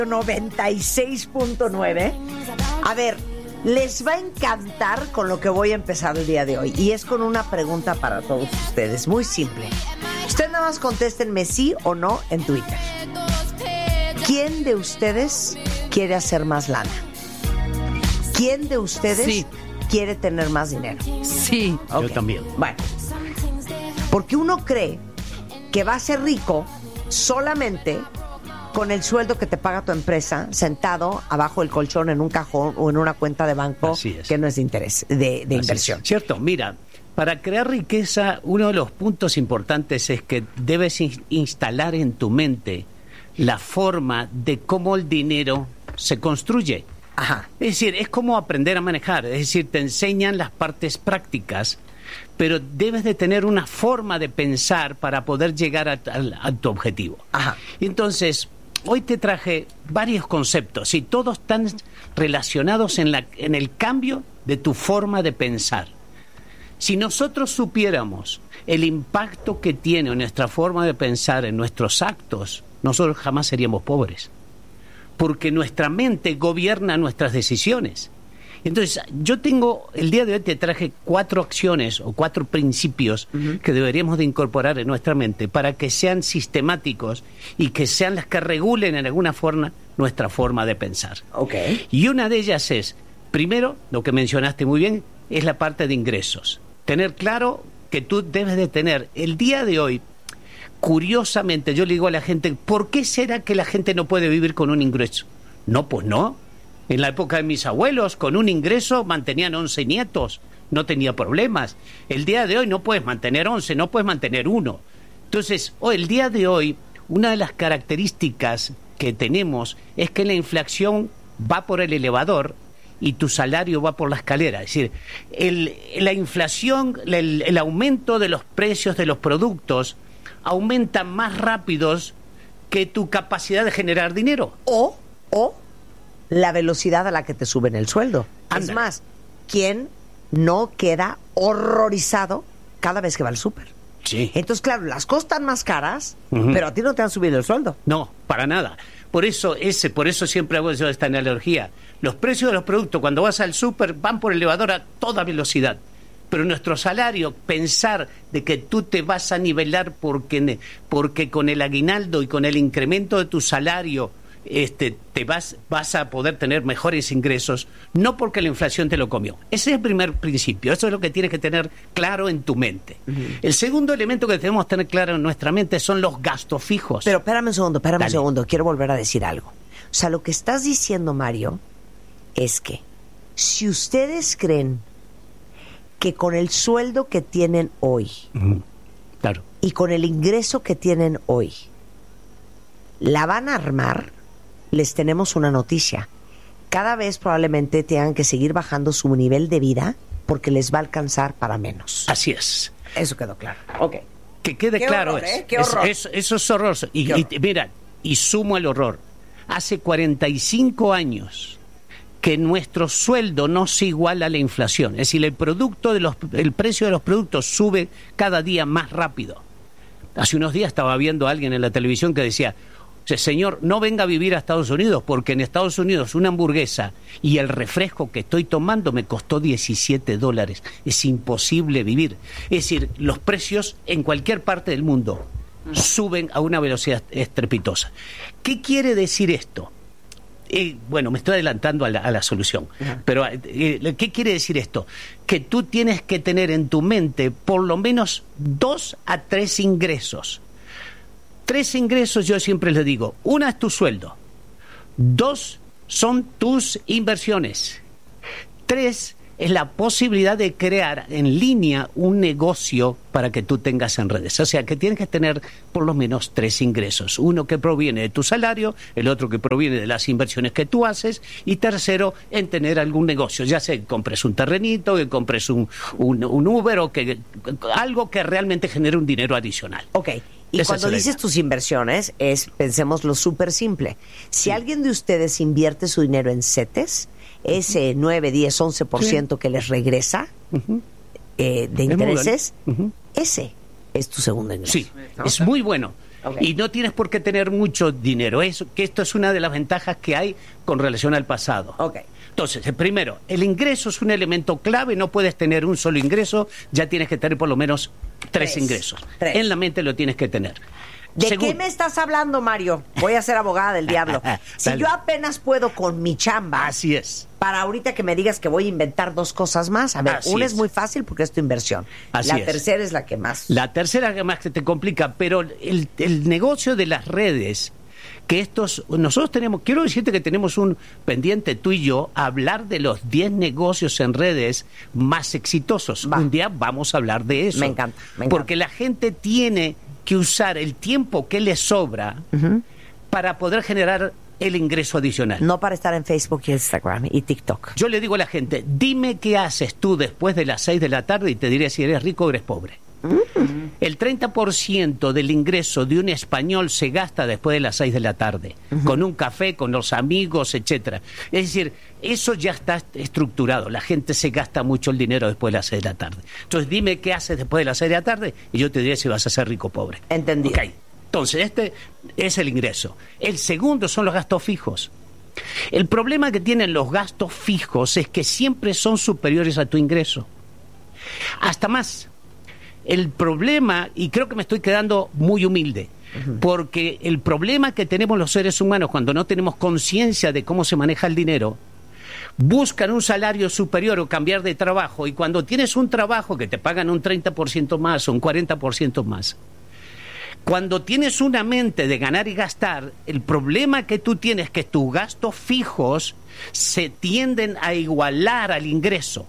96.9. A ver, les va a encantar con lo que voy a empezar el día de hoy. Y es con una pregunta para todos ustedes, muy simple. Ustedes nada más contéstenme sí o no en Twitter. ¿Quién de ustedes quiere hacer más lana? ¿Quién de ustedes quiere tener más dinero? Sí. Okay. Yo también. Bueno, porque uno cree que va a ser rico solamente con el sueldo que te paga tu empresa sentado abajo del colchón en un cajón o en una cuenta de banco que no es de interés, de inversión. Es. Cierto, mira, para crear riqueza, uno de los puntos importantes es que debes instalar en tu mente la forma de cómo el dinero se construye. Ajá. Es decir, es como aprender a manejar, es decir, te enseñan las partes prácticas, pero debes de tener una forma de pensar para poder llegar a tu objetivo. Ajá. Entonces, hoy te traje varios conceptos y todos están relacionados en el cambio de tu forma de pensar. Si nosotros supiéramos el impacto que tiene nuestra forma de pensar en nuestros actos, nosotros jamás seríamos pobres, porque nuestra mente gobierna nuestras decisiones. Entonces, el día de hoy te traje 4 acciones o 4 principios que deberíamos de incorporar en nuestra mente para que sean sistemáticos y que sean las que regulen en alguna forma nuestra forma de pensar. Okay. Y una de ellas es, primero, lo que mencionaste muy bien, es la parte de ingresos. Tener claro que tú debes de tener el día de hoy. Curiosamente, yo le digo a la gente, ¿por qué será que la gente no puede vivir con un ingreso? No, pues no. En la época de mis abuelos, con un ingreso mantenían 11 nietos, no tenía problemas. El día de hoy no puedes mantener 11, no puedes mantener 1. Entonces, el día de hoy, una de las características que tenemos es que la inflación va por el elevador y tu salario va por la escalera. Es decir, la inflación, el aumento de los precios de los productos aumenta más rápidos que tu capacidad de generar dinero. O la velocidad a la que te suben el sueldo. Ándale. Es más, ¿quién no queda horrorizado cada vez que va al súper? Sí. Entonces, claro, las cosas están más caras, pero a ti no te han subido el sueldo. No, para nada. Por eso siempre hago yo esta analogía. Los precios de los productos cuando vas al súper van por el elevador a toda velocidad. Pero nuestro salario, pensar de que tú te vas a nivelar porque con el aguinaldo y con el incremento de tu salario vas a poder tener mejores ingresos, no porque la inflación te lo comió. Ese es el primer principio, eso es lo que tienes que tener claro en tu mente. El segundo elemento que debemos tener claro en nuestra mente son los gastos fijos. Pero espérame un segundo, quiero volver a decir algo. O sea, lo que estás diciendo, Mario, es que si ustedes creen que con el sueldo que tienen hoy, claro, y con el ingreso que tienen hoy, la van a armar, les tenemos una noticia. Cada vez probablemente tengan que seguir bajando su nivel de vida porque les va a alcanzar para menos. Así es. Eso quedó claro. Ok. Que quede Qué claro horror, ¿eh? Qué horror. Eso es horroroso. Y mira, y sumo el horror. Hace 45 años que nuestro sueldo no se iguala a la inflación. Es decir, el precio de los productos sube cada día más rápido. Hace unos días estaba viendo a alguien en la televisión que decía, señor, no venga a vivir a Estados Unidos, porque en Estados Unidos una hamburguesa y el refresco que estoy tomando me costó $17. Es imposible vivir. Es decir, los precios en cualquier parte del mundo suben a una velocidad estrepitosa. ¿Qué quiere decir esto? Bueno, me estoy adelantando a la solución. Pero, ¿qué quiere decir esto? Que tú tienes que tener en tu mente por lo menos 2 a 3 ingresos. 3 ingresos, yo siempre les digo. 1 es tu sueldo. 2 son tus inversiones. 3 es la posibilidad de crear en línea un negocio para que tú tengas en redes. O sea, que tienes que tener por lo menos 3 ingresos. 1 que proviene de tu salario, el otro que proviene de las inversiones que tú haces, y tercero, en tener algún negocio. Ya sea que compres un terrenito, que compres un Uber o que algo que realmente genere un dinero adicional. Ok. Y cuando dices tus inversiones, pensémoslo súper simple. Si alguien de ustedes invierte su dinero en CETES, ese 9, 10, 11% que les regresa de intereses, ese es tu segundo ingreso. Sí, es muy bueno. Okay. Y no tienes por qué tener mucho dinero. Esto es una de las ventajas que hay con relación al pasado. Okay. Entonces, primero, el ingreso es un elemento clave. No puedes tener un solo ingreso, ya tienes que tener por lo menos tres ingresos. En la mente lo tienes que tener. ¿De qué me estás hablando, Mario? Voy a ser abogada del diablo. Si yo apenas puedo con mi chamba. Así es. Para ahorita que me digas que voy a inventar dos cosas más. A ver, una es muy fácil porque es tu inversión. La tercera es la que más. La tercera que más que te complica, pero el negocio de las redes, que nosotros tenemos, quiero decirte que tenemos un pendiente tú y yo, hablar de los 10 negocios en redes más exitosos. Un día vamos a hablar de eso. Me encanta. Porque la gente tiene que usar el tiempo que le sobra para poder generar el ingreso adicional. No para estar en Facebook y Instagram y TikTok. Yo le digo a la gente, dime qué haces tú después de las 6 de la tarde y te diré si eres rico o eres pobre. El 30% del ingreso de un español se gasta después de las 6 de la tarde, con un café, con los amigos, etcétera. Es decir, eso ya está estructurado. La gente se gasta mucho el dinero después de las 6 de la tarde. Entonces dime qué haces después de las 6 de la tarde y yo te diré si vas a ser rico o pobre. Entendido. Okay. Entonces, este es el ingreso. El segundo son los gastos fijos. El problema que tienen los gastos fijos es que siempre son superiores a tu ingreso. Hasta más. El problema, y creo que me estoy quedando muy humilde, porque el problema que tenemos los seres humanos cuando no tenemos conciencia de cómo se maneja el dinero, buscan un salario superior o cambiar de trabajo, y cuando tienes un trabajo que te pagan un 30% más o un 40% más, cuando tienes una mente de ganar y gastar, el problema que tú tienes es que tus gastos fijos se tienden a igualar al ingreso.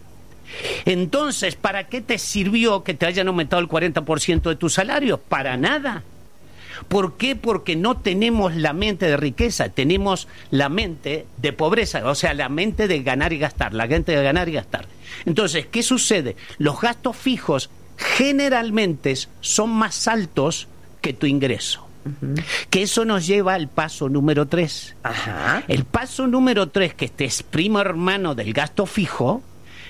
Entonces, ¿para qué te sirvió que te hayan aumentado el 40% de tu salario? Para nada. ¿Por qué? Porque no tenemos la mente de riqueza, tenemos la mente de pobreza, o sea, la mente de ganar y gastar, la mente de ganar y gastar. Entonces, ¿qué sucede? Los gastos fijos generalmente son más altos que tu ingreso. Que eso nos lleva al paso número 3. El paso número 3, que este es primo hermano del gasto fijo,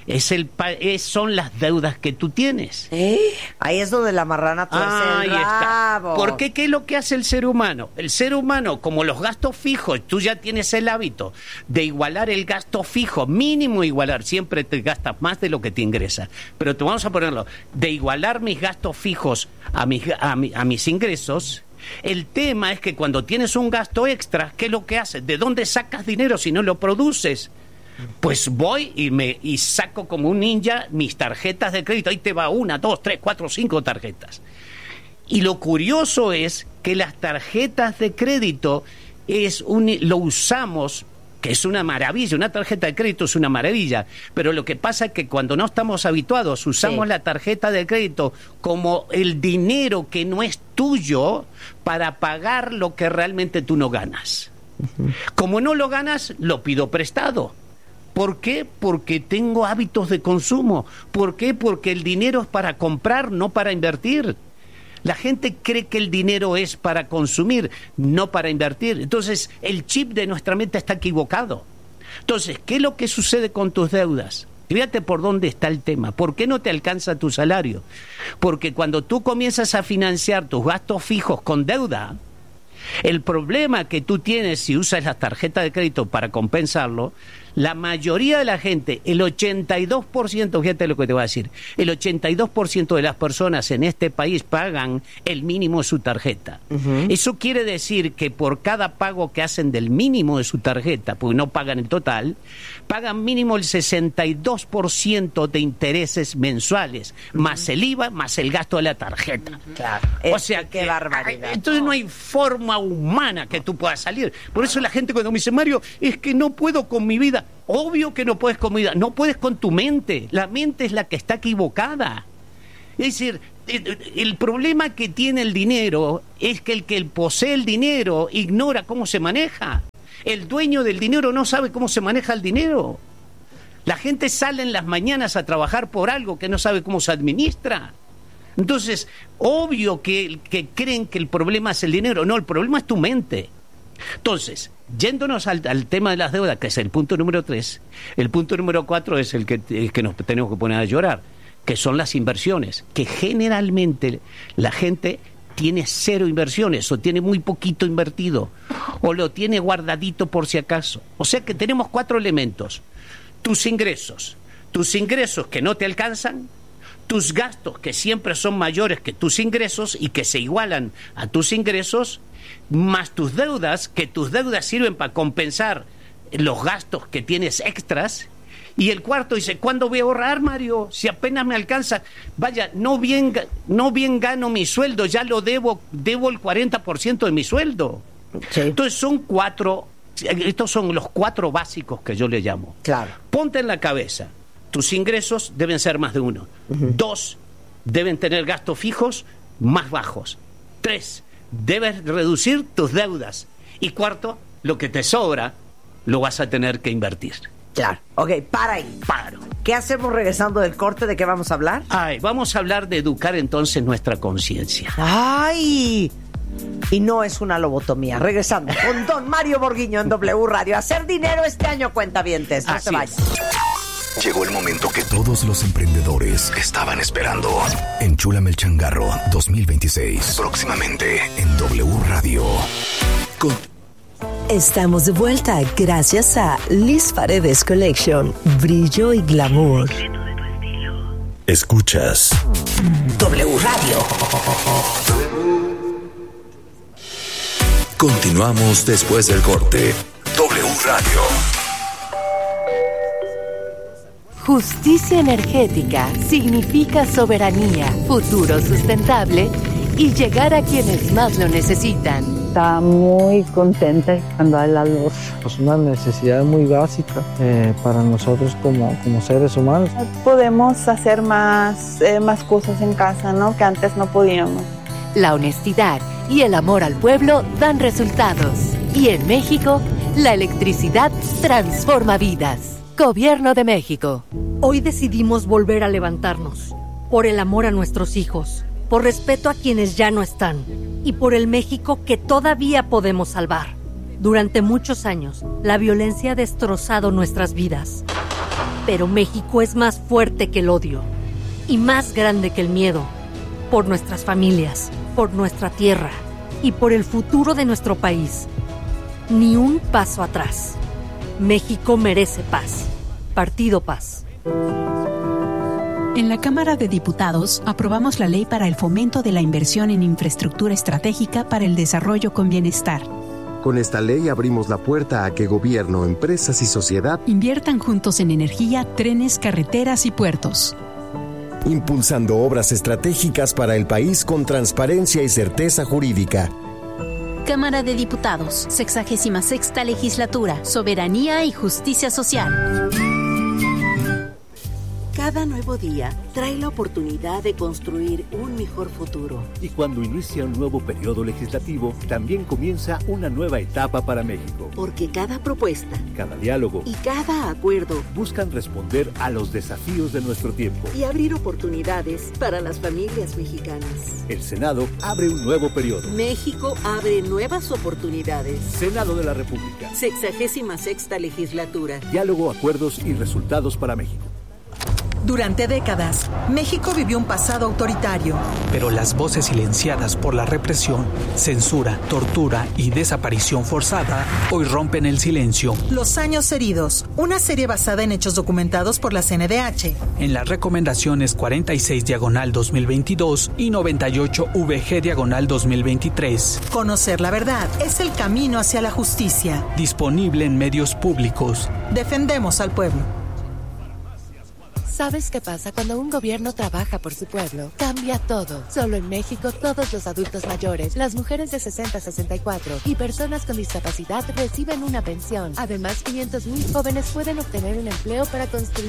son las deudas que tú tienes. Ahí es donde la marrana tuerce el rabo. Porque ¿qué es lo que hace el ser humano? El ser humano, como los gastos fijos, tú ya tienes el hábito de igualar el gasto fijo, mínimo igualar, siempre te gastas más de lo que te ingresa. Pero te vamos a ponerlo, de igualar mis gastos fijos a mis ingresos. El tema es que cuando tienes un gasto extra, ¿qué es lo que haces? ¿De dónde sacas dinero si no lo produces? Pues voy y saco como un ninja mis tarjetas de crédito. Ahí te va 1, 2, 3, 4, 5 tarjetas. Y lo curioso es que las tarjetas de crédito lo usamos, que es una maravilla. Una tarjeta de crédito es una maravilla. Pero lo que pasa es que cuando no estamos habituados, usamos la tarjeta de crédito como el dinero que no es tuyo para pagar lo que realmente tú no ganas. Como no lo ganas, lo pido prestado. ¿Por qué? Porque tengo hábitos de consumo. ¿Por qué? Porque el dinero es para comprar, no para invertir. La gente cree que el dinero es para consumir, no para invertir. Entonces, el chip de nuestra mente está equivocado. Entonces, ¿qué es lo que sucede con tus deudas? Fíjate por dónde está el tema. ¿Por qué no te alcanza tu salario? Porque cuando tú comienzas a financiar tus gastos fijos con deuda, el problema que tú tienes si usas la tarjeta de crédito para compensarlo, la mayoría de la gente, el 82%, fíjate lo que te voy a decir, el 82% de las personas en este país pagan el mínimo de su tarjeta. Eso quiere decir que por cada pago que hacen del mínimo de su tarjeta, porque no pagan el total, pagan mínimo el 62% de intereses mensuales, más el IVA, más el gasto de la tarjeta. Claro. O sea, qué barbaridad. Entonces no hay forma humana que tú puedas salir. Por eso la gente cuando me dice, Mario, es que no puedo con mi vida. Obvio que no puedes con mi vida, no puedes con tu mente. La mente es la que está equivocada. Es decir, el problema que tiene el dinero es que el que posee el dinero ignora cómo se maneja. El dueño del dinero no sabe cómo se maneja el dinero. La gente sale en las mañanas a trabajar por algo que no sabe cómo se administra. Entonces, obvio que creen que el problema es el dinero. No, el problema es tu mente. Entonces, yéndonos al tema de las deudas, que es el punto número 3, el punto número 4 es el que nos tenemos que poner a llorar, que son las inversiones, que generalmente la gente tiene cero inversiones o tiene muy poquito invertido o lo tiene guardadito por si acaso. O sea que tenemos 4 elementos. Tus ingresos que no te alcanzan, tus gastos que siempre son mayores que tus ingresos y que se igualan a tus ingresos, más tus deudas, que tus deudas sirven para compensar los gastos que tienes extras. Y el cuarto dice, ¿cuándo voy a ahorrar, Mario? Si apenas me alcanza. Vaya, no bien gano mi sueldo, ya lo debo el 40% de mi sueldo. Sí. Entonces estos son los 4 básicos que yo le llamo. Claro. Ponte en la cabeza, tus ingresos deben ser más de 1. 2, deben tener gastos fijos más bajos. 3, debes reducir tus deudas. Y 4, lo que te sobra lo vas a tener que invertir. Claro. Ok, para ahí. Paro. ¿Qué hacemos regresando del corte? ¿De qué vamos a hablar? Vamos a hablar de educar entonces nuestra conciencia. ¡Ay! Y no es una lobotomía. Regresando con don Mario Borguiño en W Radio. Hacer dinero este año, cuentavientes. No se vayan. Llegó el momento que todos los emprendedores estaban esperando. Enchúlame el changarro 2026. Próximamente en W Radio. Estamos de vuelta gracias a Liz Paredes Collection. Brillo y glamour. Escuchas W Radio. Continuamos después del corte. W Radio. Justicia energética significa soberanía, futuro sustentable y llegar a quienes más lo necesitan. Está muy contenta cuando hay la luz. Es una necesidad muy básica para nosotros como seres humanos. Podemos hacer más cosas en casa, ¿no? Que antes no podíamos. La honestidad y el amor al pueblo dan resultados. Y en México, la electricidad transforma vidas. Gobierno de México. Hoy decidimos volver a levantarnos. Por el amor a nuestros hijos. Por respeto a quienes ya no están. Y por el México que todavía podemos salvar. Durante muchos años, la violencia ha destrozado nuestras vidas. Pero México es más fuerte que el odio. Y más grande que el miedo. Por nuestras familias, por nuestra tierra y por el futuro de nuestro país. Ni un paso atrás. México merece paz. Partido Paz. En la Cámara de Diputados aprobamos la ley para el fomento de la inversión en infraestructura estratégica para el desarrollo con bienestar. Con esta ley abrimos la puerta a que gobierno, empresas y sociedad inviertan juntos en energía, trenes, carreteras y puertos. Impulsando obras estratégicas para el país con transparencia y certeza jurídica. Cámara de Diputados, 66ª Legislatura, Soberanía y Justicia Social. Cada nuevo día trae la oportunidad de construir un mejor futuro. Y cuando inicia un nuevo periodo legislativo, también comienza una nueva etapa para México. Porque cada propuesta, cada diálogo y cada acuerdo buscan responder a los desafíos de nuestro tiempo y abrir oportunidades para las familias mexicanas. El Senado abre un nuevo periodo. México abre nuevas oportunidades. Senado de la República. 66ª Legislatura. Diálogo, acuerdos y resultados para México. Durante décadas, México vivió un pasado autoritario. Pero las voces silenciadas por la represión, censura, tortura y desaparición forzada hoy rompen el silencio. Los años heridos, una serie basada en hechos documentados por la CNDH. En las recomendaciones 46/2022 y 98/VG/2023. Conocer la verdad es el camino hacia la justicia. Disponible en medios públicos. Defendemos al pueblo. ¿Sabes qué pasa cuando un gobierno trabaja por su pueblo? Cambia todo. Solo en México, todos los adultos mayores, las mujeres de 60 a 64 y personas con discapacidad reciben una pensión. Además, 500,000 jóvenes pueden obtener un empleo para construir